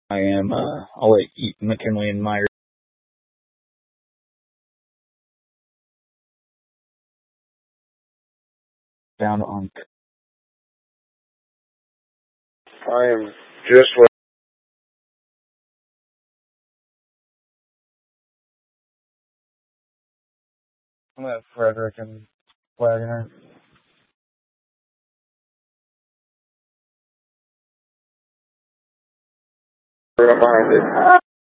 I'll let McKinley and Myers down on. I am just I'm at Frederick and Wagner. reminded.